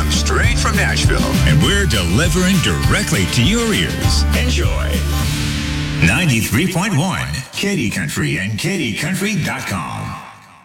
straight from Nashville. And we're delivering directly to your ears. Enjoy. 93.1 Katy Country and KatyCountry.com.